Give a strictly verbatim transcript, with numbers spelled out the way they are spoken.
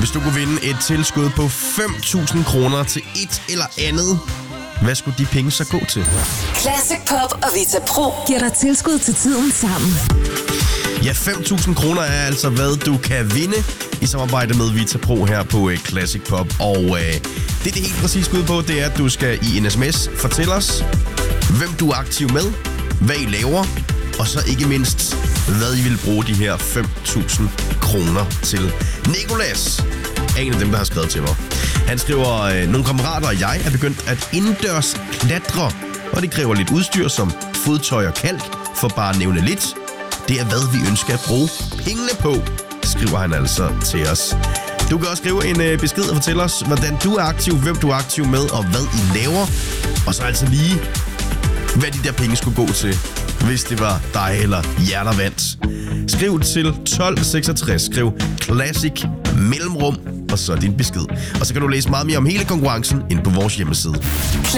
Hvis du kunne vinde et tilskud på fem tusind kroner til et eller andet, hvad skulle de penge så gå til? Classic Pop og Vita Pro giver dig tilskud til tiden sammen. Ja, fem tusind kroner er altså, hvad du kan vinde i samarbejde med Vita Pro her på uh, Classic Pop. Og uh, det, det helt præcis går ud på, det er, at du skal i en sms fortælle os, hvem du er aktiv med, hvad I laver, og så ikke mindst, hvad I vil bruge de her fem tusind kroner til. Nicolas er en af dem, der har skrevet til mig. Han skriver, øh, nogle kammerater og jeg er begyndt at indendørs klatre, og det kræver lidt udstyr som fodtøj og kalk, for bare at nævne lidt. Det er, hvad vi ønsker at bruge pengene på, skriver han altså til os. Du kan også skrive en øh, besked og fortælle os, hvordan du er aktiv, hvem du er aktiv med, og hvad I laver. Og så altså lige, hvad de der penge skulle gå til, hvis det var dig eller jer, der vandt. Skriv til tolv seksogtres, skriv Classic mellemrum, og så din besked. Og så kan du læse meget mere om hele konkurrencen inde på vores hjemmeside.